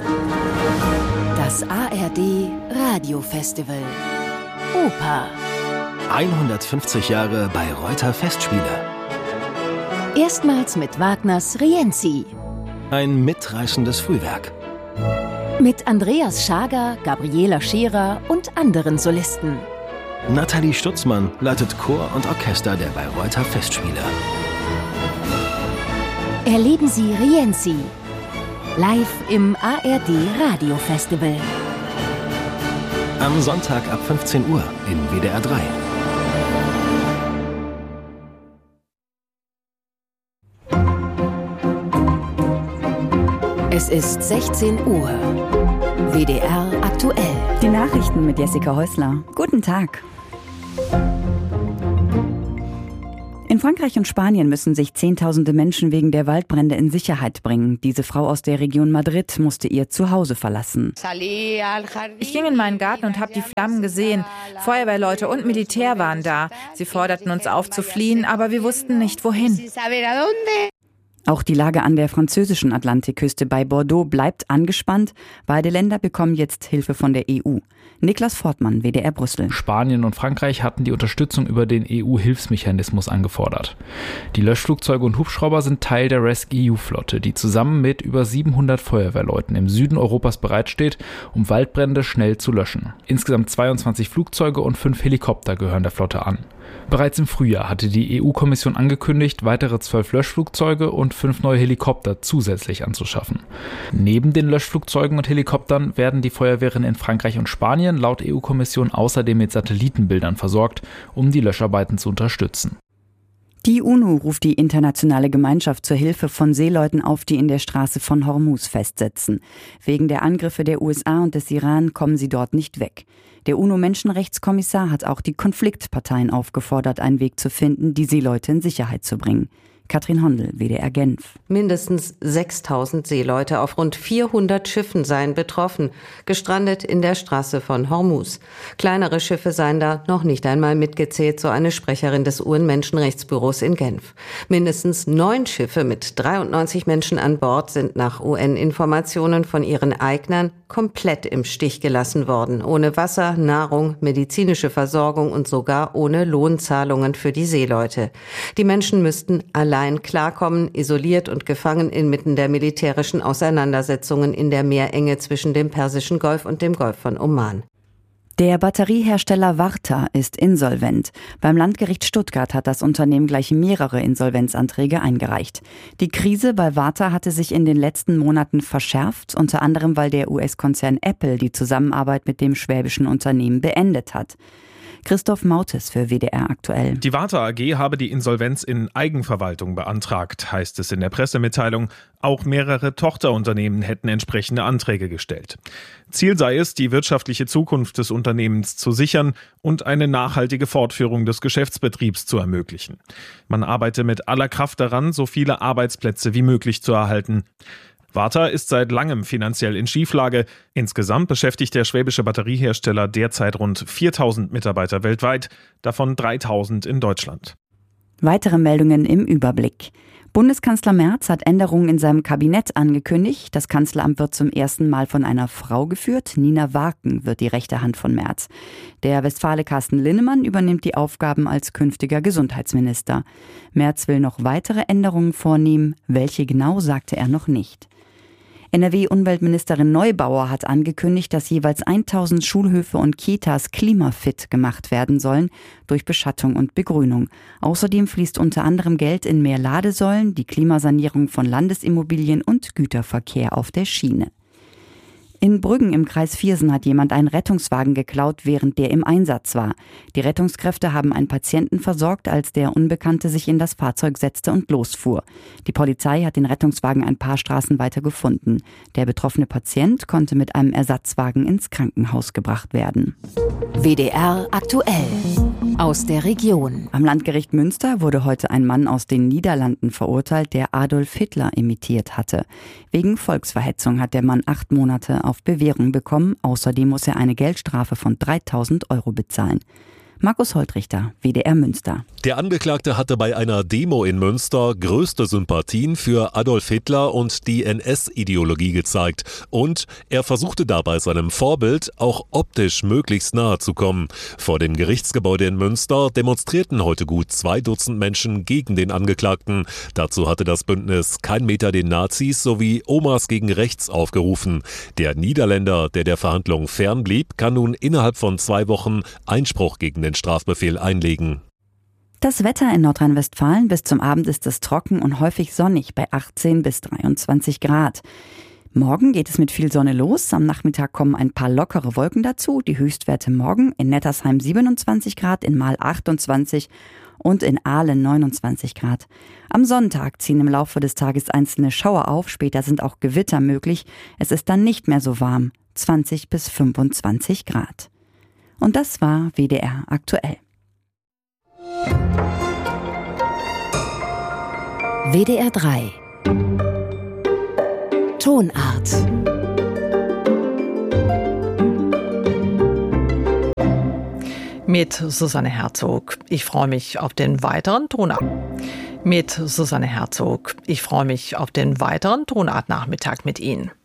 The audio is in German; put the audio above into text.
Das ARD Radiofestival. Oper. 150 Jahre Bayreuther Festspiele. Erstmals mit Wagners Rienzi. Ein mitreißendes Frühwerk. Mit Andreas Schager, Gabriela Scherer und anderen Solisten. Nathalie Stutzmann leitet Chor und Orchester der Bayreuther Festspiele. Erleben Sie Rienzi. Live im ARD Radiofestival. Am Sonntag ab 15 Uhr in WDR 3. Es ist 16 Uhr. WDR aktuell. Die Nachrichten mit Jessica Häusler. Guten Tag. In Frankreich und Spanien müssen sich Zehntausende Menschen wegen der Waldbrände in Sicherheit bringen. Diese Frau aus der Region Madrid musste ihr Zuhause verlassen. Ich ging in meinen Garten und habe die Flammen gesehen. Feuerwehrleute und Militär waren da. Sie forderten uns auf zu fliehen, aber wir wussten nicht, wohin. Auch die Lage an der französischen Atlantikküste bei Bordeaux bleibt angespannt. Beide Länder bekommen jetzt Hilfe von der EU. Niklas Fortmann, WDR Brüssel. Spanien und Frankreich hatten die Unterstützung über den EU-Hilfsmechanismus angefordert. Die Löschflugzeuge und Hubschrauber sind Teil der RescEU-Flotte, die zusammen mit über 700 Feuerwehrleuten im Süden Europas bereitsteht, um Waldbrände schnell zu löschen. Insgesamt 22 Flugzeuge und 5 Helikopter gehören der Flotte an. Bereits im Frühjahr hatte die EU-Kommission angekündigt, weitere 12 Löschflugzeuge und 5 neue Helikopter zusätzlich anzuschaffen. Neben den Löschflugzeugen und Helikoptern werden die Feuerwehren in Frankreich und Spanien laut EU-Kommission außerdem mit Satellitenbildern versorgt, um die Löscharbeiten zu unterstützen. Die UNO ruft die internationale Gemeinschaft zur Hilfe von Seeleuten auf, die in der Straße von Hormuz festsitzen. Wegen der Angriffe der USA und des Iran kommen sie dort nicht weg. Der UNO-Menschenrechtskommissar hat auch die Konfliktparteien aufgefordert, einen Weg zu finden, die Seeleute in Sicherheit zu bringen. Katrin Hondel, WDR Genf. Mindestens 6.000 Seeleute auf rund 400 Schiffen seien betroffen, gestrandet in der Straße von Hormuz. Kleinere Schiffe seien da noch nicht einmal mitgezählt, so eine Sprecherin des UN-Menschenrechtsbüros in Genf. Mindestens 9 Schiffe mit 93 Menschen an Bord sind nach UN-Informationen von ihren Eignern komplett im Stich gelassen worden, ohne Wasser, Nahrung, medizinische Versorgung und sogar ohne Lohnzahlungen für die Seeleute. Die Menschen müssten allein klarkommen, isoliert und gefangen inmitten der militärischen Auseinandersetzungen in der Meerenge zwischen dem Persischen Golf und dem Golf von Oman. Der Batteriehersteller Varta ist insolvent. Beim Landgericht Stuttgart hat das Unternehmen gleich mehrere Insolvenzanträge eingereicht. Die Krise bei Varta hatte sich in den letzten Monaten verschärft, unter anderem weil der US-Konzern Apple die Zusammenarbeit mit dem schwäbischen Unternehmen beendet hat. Christoph Mautes für WDR aktuell. Die Varta AG habe die Insolvenz in Eigenverwaltung beantragt, heißt es in der Pressemitteilung. Auch mehrere Tochterunternehmen hätten entsprechende Anträge gestellt. Ziel sei es, die wirtschaftliche Zukunft des Unternehmens zu sichern und eine nachhaltige Fortführung des Geschäftsbetriebs zu ermöglichen. Man arbeite mit aller Kraft daran, so viele Arbeitsplätze wie möglich zu erhalten. Varta ist seit langem finanziell in Schieflage. Insgesamt beschäftigt der schwäbische Batteriehersteller derzeit rund 4.000 Mitarbeiter weltweit, davon 3.000 in Deutschland. Weitere Meldungen im Überblick. Bundeskanzler Merz hat Änderungen in seinem Kabinett angekündigt. Das Kanzleramt wird zum ersten Mal von einer Frau geführt. Nina Warken wird die rechte Hand von Merz. Der Westfale Carsten Linnemann übernimmt die Aufgaben als künftiger Gesundheitsminister. Merz will noch weitere Änderungen vornehmen. Welche genau, sagte er noch nicht. NRW-Umweltministerin Neubauer hat angekündigt, dass jeweils 1000 Schulhöfe und Kitas klimafit gemacht werden sollen durch Beschattung und Begrünung. Außerdem fließt unter anderem Geld in mehr Ladesäulen, die Klimasanierung von Landesimmobilien und Güterverkehr auf der Schiene. In Brüggen im Kreis Viersen hat jemand einen Rettungswagen geklaut, während der im Einsatz war. Die Rettungskräfte haben einen Patienten versorgt, als der Unbekannte sich in das Fahrzeug setzte und losfuhr. Die Polizei hat den Rettungswagen ein paar Straßen weiter gefunden. Der betroffene Patient konnte mit einem Ersatzwagen ins Krankenhaus gebracht werden. WDR aktuell. Aus der Region. Am Landgericht Münster wurde heute ein Mann aus den Niederlanden verurteilt, der Adolf Hitler imitiert hatte. Wegen Volksverhetzung hat der Mann 8 Monate auf Bewährung bekommen. Außerdem muss er eine Geldstrafe von 3.000 € bezahlen. Markus Holtrichter, WDR Münster. Der Angeklagte hatte bei einer Demo in Münster größte Sympathien für Adolf Hitler und die NS-Ideologie gezeigt. Und er versuchte dabei seinem Vorbild auch optisch möglichst nahe zu kommen. Vor dem Gerichtsgebäude in Münster demonstrierten heute gut 2 Dutzend Menschen gegen den Angeklagten. Dazu hatte das Bündnis Kein Meter den Nazis sowie Omas gegen Rechts aufgerufen. Der Niederländer, der der Verhandlung fernblieb, kann nun innerhalb von 2 Wochen Einspruch gegen den Strafbefehl einlegen. Das Wetter in Nordrhein-Westfalen: bis zum Abend ist es trocken und häufig sonnig bei 18 bis 23 Grad. Morgen geht es mit viel Sonne los. Am Nachmittag kommen ein paar lockere Wolken dazu. Die Höchstwerte morgen: in Nettersheim 27 Grad, in Marl 28 und in Aalen 29 Grad. Am Sonntag ziehen im Laufe des Tages einzelne Schauer auf. Später sind auch Gewitter möglich. Es ist dann nicht mehr so warm: 20 bis 25 Grad. Und das war WDR aktuell. WDR 3 Tonart. Mit Susanne Herzog. Ich freue mich auf den weiteren Tonart. Mit Susanne Herzog. Ich freue mich auf den weiteren Tonartnachmittag mit Ihnen.